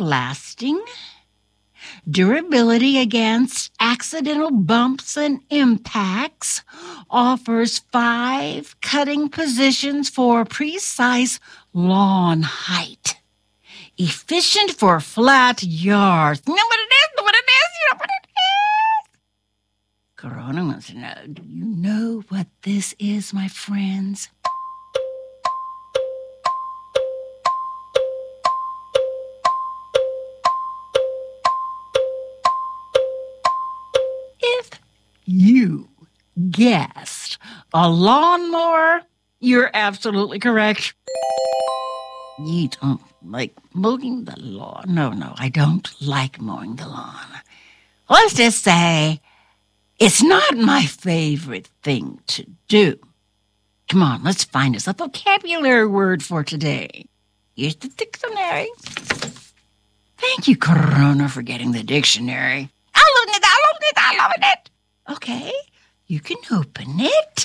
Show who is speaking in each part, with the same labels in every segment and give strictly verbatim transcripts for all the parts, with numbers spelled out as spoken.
Speaker 1: lasting, durability against accidental bumps and impacts, offers five cutting positions for precise lawn height, efficient for flat yards. You know what it is? You know what it is? You know what it is? Corona wants to know, do you know what this is, my friends? If you guessed a lawnmower, you're absolutely correct. You don't like mowing the lawn. No, no, I don't like mowing the lawn. Let's just say it's not my favorite thing to do. Come on, let's find us a vocabulary word for today. Here's the dictionary. Thank you, Corona, for getting the dictionary. I'll open it, I'll open it, I'll open it. Okay, you can open it.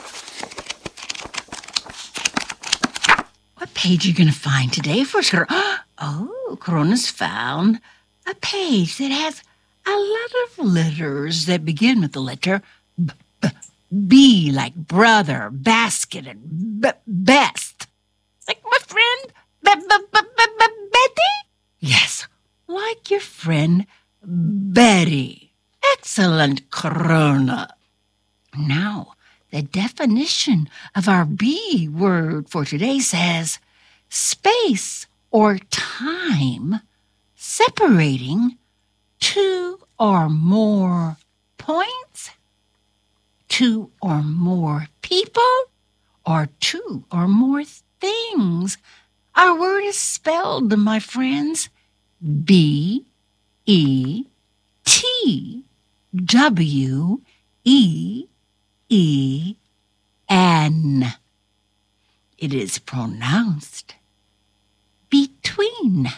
Speaker 1: What page are you going to find today for Corona? Oh, Corona's found a page that has a lot of letters that begin with the letter B, B, B like brother, basket, and b- best. Like my friend B- B- B- B- B- Betty? Yes, like your friend Betty. Excellent, Corona. Now, the definition of our B word for today says space or time separating two or more points, two or more people, or two or more things. Our word is spelled, my friends, B E T W E E N. It is pronounced between.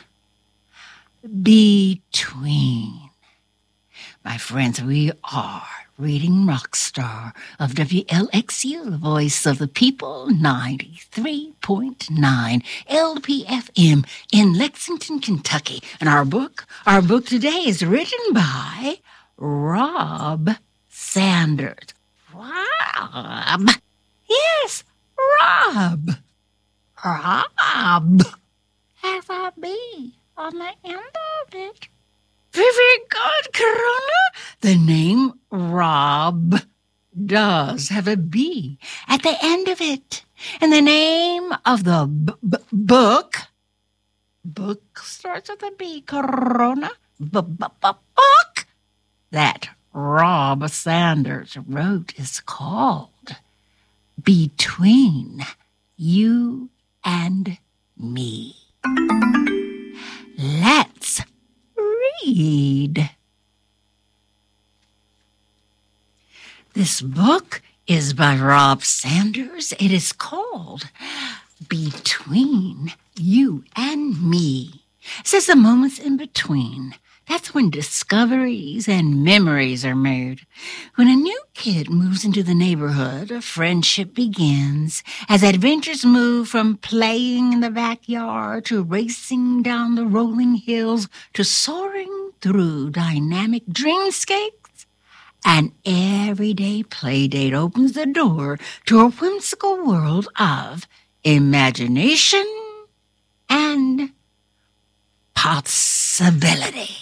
Speaker 1: Between. My friends, we are reading Rockstar of W L X U, the voice of the people, ninety-three point nine L P F M in Lexington, Kentucky. And our book, our book today is written by Rob Sanders. Rob. Yes, Rob. Rob. Has a B on the end of it. Very, very good, Corona. The name Rob does have a B at the end of it. And the name of the b- b- book, book starts with a B, Corona, b- b- b- book, that Rob Sanders wrote is called Between You and Me. Let's read. This book is by Rob Sanders. It is called Between You and Me. It says the moments in between. That's when discoveries and memories are made. When a new kid moves into the neighborhood, a friendship begins as adventures move from playing in the backyard to racing down the rolling hills to soaring through dynamic dreamscapes. An everyday play date opens the door to a whimsical world of imagination and possibility.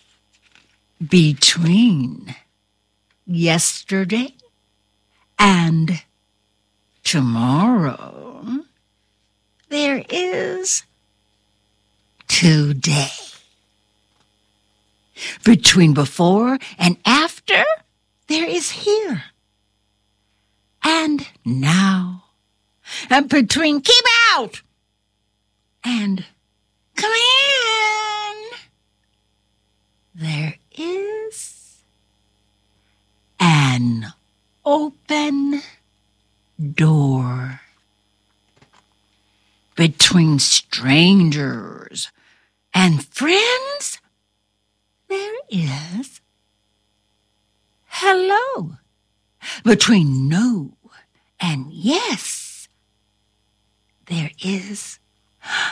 Speaker 1: Between yesterday and tomorrow, there is today. Between before and after, there is here and now. And between keep out and come in, there is an open door. Between strangers and friends, there is hello. Between no and yes, there is